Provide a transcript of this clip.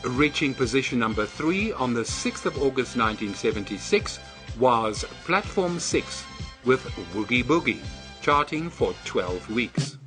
Reaching position number 3 on the 6th of August 1976 was Platform 6 with Woogie Boogie, charting for 12 weeks.